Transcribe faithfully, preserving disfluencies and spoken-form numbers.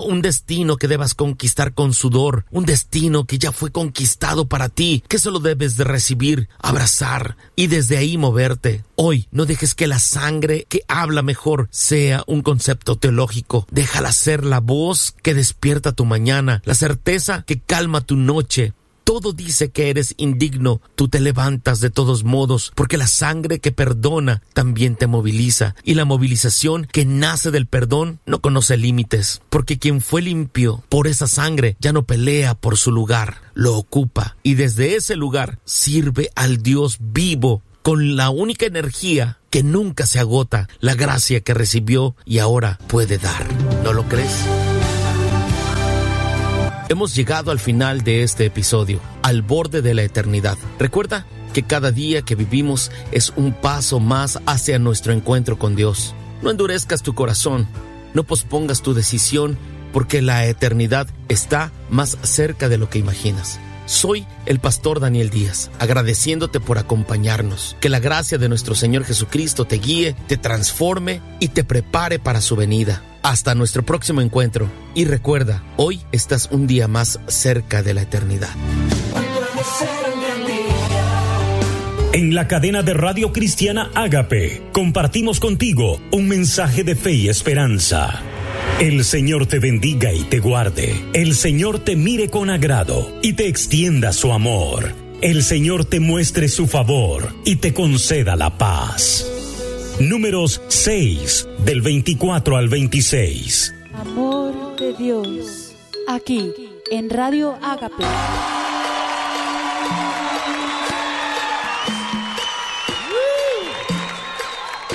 un destino que debas conquistar con sudor, un destino que ya fue conquistado para ti, que solo debes de recibir, abrazar y desde ahí moverte. Hoy no dejes que la sangre que habla mejor sea un concepto teológico. Déjala ser la voz que despierta tu mañana, la certeza que calma tu noche. Todo dice que eres indigno, tú te levantas de todos modos, porque la sangre que perdona también te moviliza, y la movilización que nace del perdón no conoce límites, porque quien fue limpio por esa sangre ya no pelea por su lugar, lo ocupa, y desde ese lugar sirve al Dios vivo, con la única energía que nunca se agota, la gracia que recibió y ahora puede dar. ¿No lo crees? Hemos llegado al final de este episodio, al borde de la eternidad. Recuerda que cada día que vivimos es un paso más hacia nuestro encuentro con Dios. No endurezcas tu corazón, no pospongas tu decisión, porque la eternidad está más cerca de lo que imaginas. Soy el pastor Daniel Díaz, agradeciéndote por acompañarnos. Que la gracia de nuestro Señor Jesucristo te guíe, te transforme y te prepare para su venida. Hasta nuestro próximo encuentro. Y recuerda, hoy estás un día más cerca de la eternidad. En la cadena de Radio Cristiana Ágape, compartimos contigo un mensaje de fe y esperanza. El Señor te bendiga y te guarde. El Señor te mire con agrado y te extienda su amor. El Señor te muestre su favor y te conceda la paz. Números seis, del veinticuatro al veintiséis. Amor de Dios, aquí en Radio Ágape.